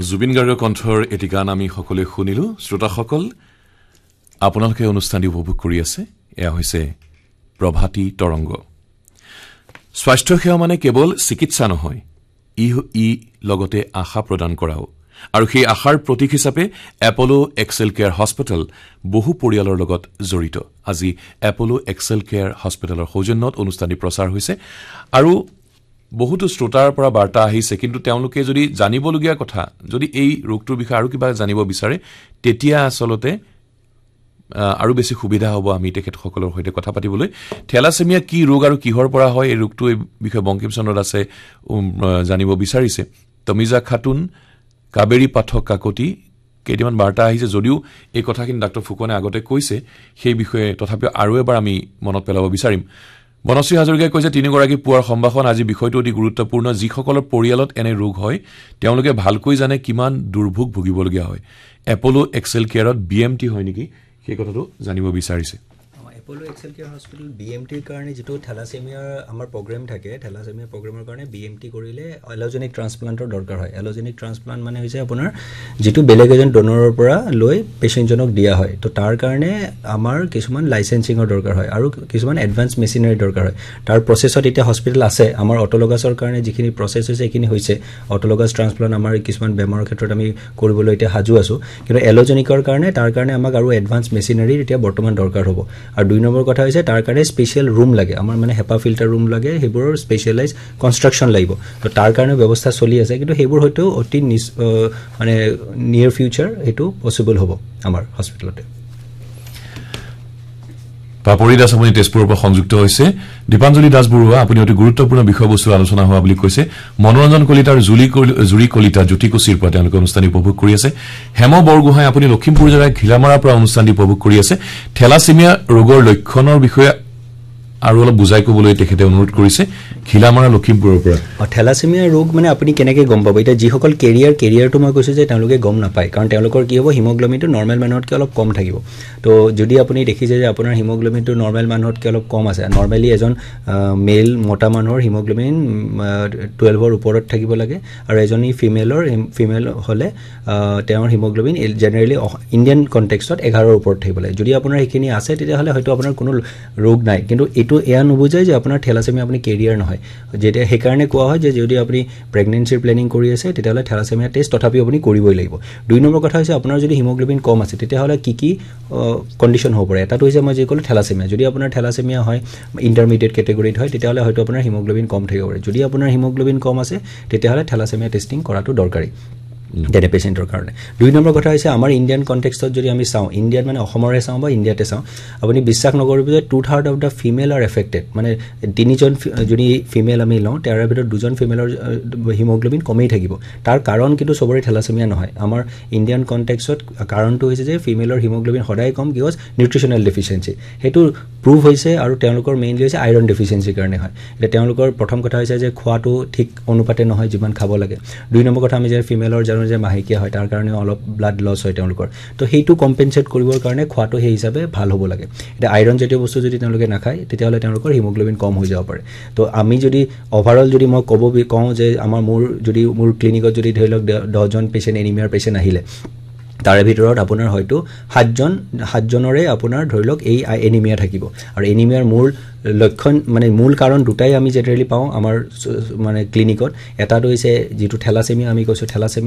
জুবিন গাৰ্গৰ কণ্ঠৰ এটি গান আমি সকলোৱে শুনিলো শ্ৰোতাসকল আপোনালোকে অনুষ্ঠানটি উপভোগ কৰি আছে এয়া হৈছে প্ৰভাতী তৰংগ স্বাস্থ্য সেৱা মানে কেৱল চিকিৎসা নহয় ই লগতে আশা প্ৰদান কৰাও আৰু সেই আশাৰ প্ৰতীক হিচাপে এপলো এক্সেল কেয়াৰ হস্পিটেল বহু পৰিয়ালৰ লগত জড়িত আজি এপলো এক্সেল কেয়াৰ হস্পিটেলৰ সৌজন্যত অনুষ্ঠানটি প্ৰচাৰ হৈছে আৰু বহুতো শ্ৰোতাৰ পৰা বাৰ্তা আহিছে কিন্তু তেওঁলোকে যদি জানিবলগীয়া কথা যদি এই ৰোগটোৰ বিষয়ে আৰু কিবা জানিব বিচাৰে তেতিয়া আসলতে আৰু বেছি সুবিধা হ'ব আমি তেখেতসকলৰ সৈতে কথা পাতিবলৈ থ্যালাসেমিয়া কি ৰোগ আৰু কিহৰ পৰা হয় এই ৰোগটো এই বিষয়ে বংকিম চন্দ্ৰ দাসে জানিব বিচাৰিছে তমিজা খাতুন কাবেৰী পাঠক কাকতি কেইটামান বাৰ্তা আহিছে যদিও এই কথাখিনি ডাক্তৰ ফুকনে আগতে কৈছে সেই বিষয়ে তথাপিও আৰু এবাৰ আমি মনত পেলাব বিচাৰিম বনশ্ৰী হাজৰিকাই কৈছে তিনিগৰাকী পুৱাৰ সম্ভাষণ আজি বিষয়টো অতি গুৰুত্বপূৰ্ণ যিসকলৰ পৰিয়ালত এনে ৰোগ হয় তেওঁলোকে ভালকৈ জানে কিমান দুৰ্ভোগ ভুগিবলগীয়া হয় এপলো এক্সেল কেয়াৰত বিএমটি হয় নেকি সেই কথাটো জানিব বিচাৰিছে এপলো এক্সেল কেয়াৰ হস্পিটেল বিএমটিৰ কাৰণে যেটো থ্যালাসেমিয়াৰ আমাৰ প্ৰগ্ৰাম থাকে থ্যালাসেমিয়া প্ৰগ্ৰামৰ কাৰণে বিএমটি কৰিলে এলোজেনিক ট্ৰান্সপ্লান্টৰ দৰকাৰ হয় এলোজেনিক ট্ৰান্সপ্লান্ট মানে হৈছে আপোনাৰ যেটো বেলেগ এজন ডোনৰৰ পৰা লৈ পেশেন্টজনক দিয়া হয় তো তাৰ কাৰণে আমাৰ কিছুমান লাইসেন্সিংৰ দৰকাৰ হয় আৰু কিছুমান এডভান্স মেচিনাৰী দৰকাৰ হয় তাৰ প্ৰসেছত এটা হস্পিটেল আছে আমাৰ অটোলগাছৰ কাৰণে যিখিনি প্ৰসেছ হৈছে এইখিনি হৈছে অটোলগাছ ট্ৰান্সপ্লান্ট আমাৰ কিছুমান বেমাৰৰ ক্ষেত্ৰত আমি কৰিবলৈ এটা হাজু আছো কিন্তু এলোজেনিকৰ কাৰণে তাৰ কাৰণে আমাক আৰু এডভান্স মেচিনাৰী এতিয়া বৰ্তমান দৰকাৰ হ'ব আৰু দুই নম্বৰ কথা হৈছে তাৰ কাৰণে স্পেশাল ৰুম লাগে আমাৰ মানে হেপা ফিল্টাৰ ৰুম লাগে হেবোৰৰ স্পেশালাইজ কনস্ট্ৰাকশন লাগিব তো তাৰ কাৰণে ব্যৱস্থা চলি আছে কিন্তু হেবোৰ হয়তো অতি মানে নিয়াৰ ফিউচাৰ হেতু পসিবল হ'ব আমাৰ হস্পিটেলতে পাপৰি দাস আপুনি তেজপুৰৰ পৰা সংযুক্ত হৈছে দীপাঞ্জলি দাস বৰুৱা আপুনি অতি গুৰুত্বপূৰ্ণ বিষয়বস্তু আলোচনা হোৱা বুলি কৈছে মনোৰঞ্জন কলিতাৰ জুৰি কলিতা জ্যোতিকুচিৰ পৰা তেওঁলোকে অনুষ্ঠান উপভোগ কৰি আছে হেম বৰগোহাঁই আপুনি লখিমপুৰ জিলাৰ ঘিলামাৰাৰ পৰা অনুষ্ঠান উপভোগ কৰি আছে থ্যালাসেমিয়া ৰোগৰ লক্ষণৰ বিষয়ে আৰু অলপ বুজাই ক'বলৈ তেখেতে অনুৰোধ কৰিছে ঘিলামাৰা লখিমপুৰৰ পৰা থ্যালাসেমিয়া ৰোগ মানে আপুনি কেনেকৈ গম পাব এটা যিসকল কেৰিয়াৰটো মই কৈছো যে তেওঁলোকে গম নাপায় কাৰণ তেওঁলোকৰ কি হ'ব হিমোগ্লোবিনটো নৰ্মেল মানুহতকৈ অলপ কম থাকিব তো যদি আপুনি দেখিছে যে আপোনাৰ হিমোগ্লোবিনটো নৰ্মেল মানুহতকৈ অলপ কম আছে নৰ্মেলি এজন মেল মটা মানুহৰ হিমোগ্লোবিন 12 ৰ ওপৰত থাকিব লাগে আৰু এজনী ফিমেল হলে তেওঁৰ হিমোগ্লোবিন জেনাৰেলি ইণ্ডিয়ান কনটেক্সটত 11 ৰ ওপৰত থাকিব লাগে যদি আপোনাৰ এইখিনি আছে তেতিয়াহলে হয়তো আপোনাৰ কোনো ৰোগ নাই কিন্তু এটো এয়া নুবুজায় যে আপোনাৰ থ্যালাসেমিয়া আপুনি কেৰিয়াৰ নহয় যেটা হে কাৰণে কোৱা হয় যে যদি আপুনি প্ৰেগনেন্সিৰ প্লেনিং কৰি আছে তেতিয়াহলে থ্যালাসেমিয়া টেষ্ট তথাপি আপুনি কৰিবই লাগিব দুই নম্বৰ কথা হৈছে আপোনাৰ যদি হিমোগ্লোবিন কম আছে তেতিয়াহলে কি কন্ডিশন হ'ব পাৰে এটাটো হৈছে মই যে ক'লো থ্যালাসেমিয়া যদি আপোনাৰ থ্যালাসেমিয়া হয় ইন্টাৰমিডিয়েট ক্যাটেগৰীত হয় তেতিয়াহলে হয়তো আপোনাৰ হিমোগ্লোবিন কম থাকিব পাৰে যদি আপোনাৰ হিমোগ্লোবিন কম আছে তেতিয়াহলে থ্যালাসেমিয়া টেষ্টিং কৰাটো দৰকাৰী যেনে পেশেন্টৰ কাৰণে দুই নম্বৰ কথা হৈছে আমাৰ ইণ্ডিয়ান কনটেক্সটত যদি আমি চাওঁ ইণ্ডিয়াত মানে অসমৰে চাওঁ বা ইণ্ডিয়াতে চাওঁ আপুনি বিশ্বাস নকৰিব যে 2/3 of the female R affected মানে তিনিজন যদি ফিমেল আমি লওঁ তাৰ ভিতৰত দুজন ফিমেলৰ হিমোগ্লোবিন কমেই থাকিব তাৰ কাৰণ কিন্তু সবৰে থ্যালাসেমিয়া নহয় আমাৰ ইণ্ডিয়ান কনটেক্সটত কাৰণটো হৈছে যে ফিমেলৰ হিমোগ্লোবিন সদায় কম কিয়জ নিউট্ৰিশনাল ডেফিচিয়েন্সি হেতু প্ৰুভ হৈছে আৰু তেওঁলোকৰ মেইনলি হৈছে আইৰণ ডেফিচিয়েন্সিৰ কাৰণে হয় এটা তেওঁলোকৰ প্ৰথম কথা হৈছে যে খোৱাটো ঠিক অনুপাতে নহয় যিমান খাব লাগে দুই নম্বৰ কথা আমি যে ফিমেলৰ যে মাহিকিয়া হয় তাৰ কাৰণে অলপ ব্লাড লস হয় তেওঁলোকৰ তো হেতু কম্পেনসেট কৰিবৰ কাৰণে খোৱাটো সেই হিচাপে ভাল হ'ব লাগে এটা আইৰণ জাতীয় বস্তু যদি তেওঁলোকে নাখায় তেতিয়াহলে তেওঁলোকৰ হিমোগ্লোবিন কম হৈ যাব পাৰে তো আমি যদি ওভাৰঅল যদি মই কওঁ যে আমাৰ মোৰ ক্লিনিকত যদি ধৰি লওক 10 জন পেশেন্ট এনিমিয়াৰ পেশেন্ট আহিলে তাৰে ভিতৰত আপোনাৰ হয়তো 7 জনৰে আপোনাৰ ধৰি লওক এই এনিমিয়া থাকিব আৰু এনিমিয়াৰ মূল লক্ষণ মানে মূল কাৰণ দুটাই আমি জেনাৰেলি পাওঁ আমাৰ মানে ক্লিনিকত এটাটো হৈছে যেটো থ্যালাসেমিয়া আমি কৈছো থ্যালাসেমিয়া